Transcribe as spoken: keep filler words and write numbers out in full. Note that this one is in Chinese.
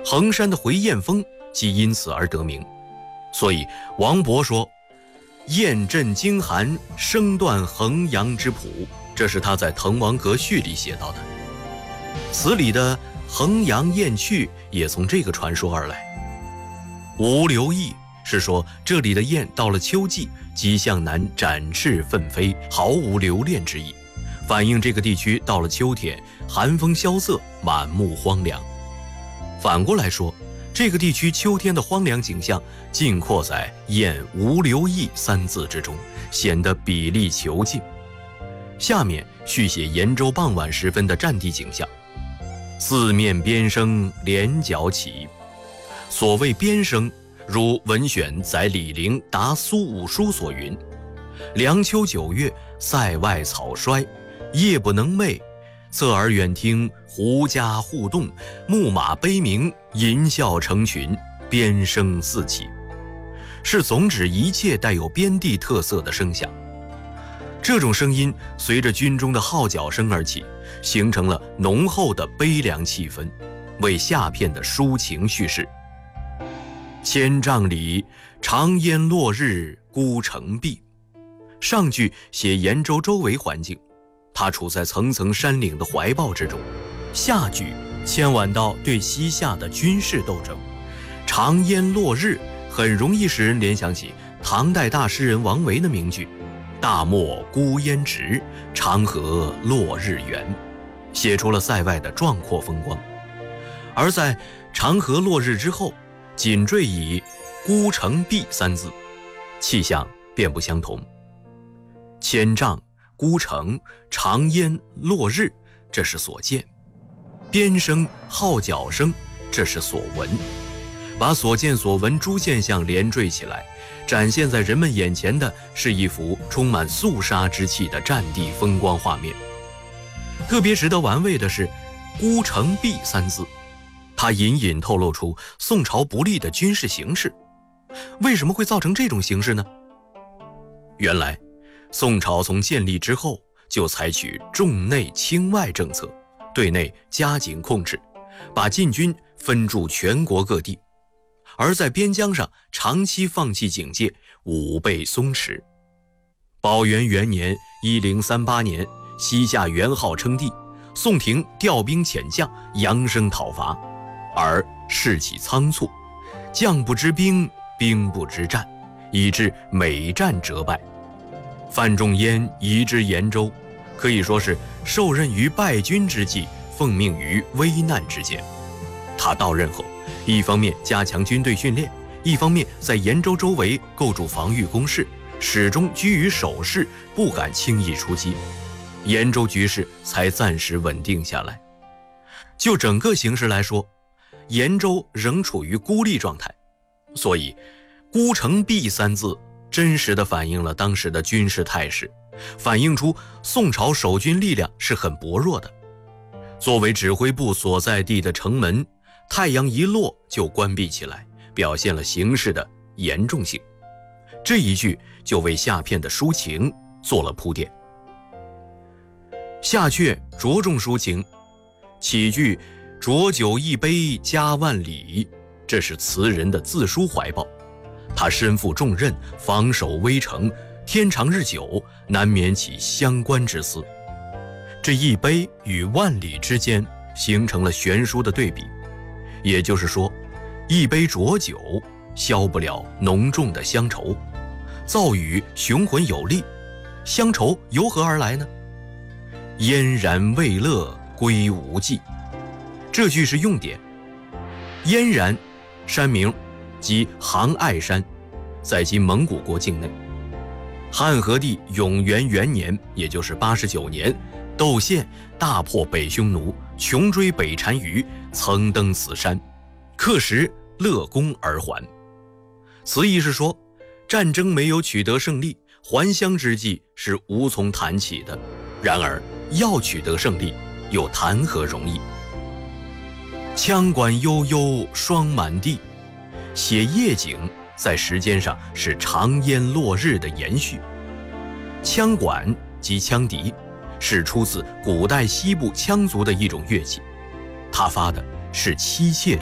衡山的回雁峰即因此而得名。所以王勃说雁阵惊寒，声断衡阳之谱，这是他在《滕王阁序》里写到的。词里的衡阳雁去也从这个传说而来。无留意是说这里的雁到了秋季即向南展翅奋飞，毫无留恋之意，反映这个地区到了秋天寒风萧瑟，满目荒凉。反过来说，这个地区秋天的荒凉景象尽括在雁无留意三字之中，显得比例遒劲。下面续写延州傍晚时分的战地景象。四面边声连角起，所谓边声，如文选载李陵答苏武书所云：凉秋九月，塞外草衰，夜不能寐，侧耳远听胡笳互动，牧马悲鸣，吟啸成群，边声四起，是总指一切带有边地特色的声响。这种声音随着军中的号角声而起，形成了浓厚的悲凉气氛，为下片的抒情叙事。千丈里，长烟落日孤城闭。上句写延州周围环境，它处在层层山岭的怀抱之中。下句牵挽到对西夏的军事斗争。长烟落日很容易使人联想起唐代大诗人王维的名句：大漠孤烟直，长河落日圆，写出了塞外的壮阔风光。而在长河落日之后，紧缀以孤城闭三字，气象便不相同。千丈、孤城、长烟、落日，这是所见；边声、号角声，这是所闻。把所见所闻诸现象连缀起来，展现在人们眼前的是一幅充满肃杀之气的战地风光画面。特别值得玩味的是孤城闭三字，它隐隐透露出宋朝不利的军事形势。为什么会造成这种形势呢？原来宋朝从建立之后就采取重内轻外政策，对内加紧控制，把禁军分驻全国各地，而在边疆上长期放弃警戒，武备松弛。宝元元年一零三八年，西夏元昊称帝，宋廷调兵遣将，扬声讨伐，而士气仓促，将不知兵，兵不知战，以致每战折败。范仲淹移至延州，可以说是受任于败军之际，奉命于危难之间。他到任后，一方面加强军队训练，一方面在延州周围构筑防御工事，始终居于守势，不敢轻易出击，延州局势才暂时稳定下来。就整个形势来说，延州仍处于孤立状态，所以孤城闭三字真实地反映了当时的军事态势，反映出宋朝守军力量是很薄弱的。作为指挥部所在地的城门，太阳一落就关闭起来，表现了形势的严重性。这一句就为下片的抒情做了铺垫。下阙着重抒情，起句浊酒一杯家万里，这是词人的自抒怀抱。他身负重任，防守危城，天长日久，难免起相关之思。这一杯与万里之间形成了悬殊的对比，也就是说，一杯浊酒消不了浓重的乡愁，造语雄浑有力。乡愁由何而来呢？燕然未勒归无计，这句是用典。燕然山名即杭爱山，在今蒙古国境内。汉和帝永元元年，也就是八十九年，窦宪大破北匈奴，穷追北单于，曾登此山，刻石乐功而还。此意是说，战争没有取得胜利，还乡之计是无从谈起的。然而要取得胜利，又谈何容易？羌管悠悠霜满地，写夜景在时间上是长烟落日的延续。羌管即羌笛，是出自古代西部羌族的一种乐器，它发的是妻妾